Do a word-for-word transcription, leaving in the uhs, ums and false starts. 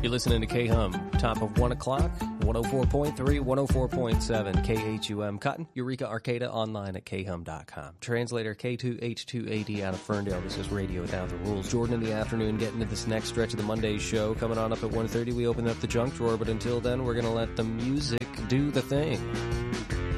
You're listening to K-Hum, top of one o'clock, one oh four point three, one oh four point seven, K H U M Cotton, Eureka Arcata, online at K hum dot com. Translator K two H two A D out of Ferndale. This is Radio Without the Rules. Jordan in the afternoon, getting to this next stretch of the Monday show. Coming on up at one thirty, we open up the junk drawer, but until then, we're going to let the music do the thing.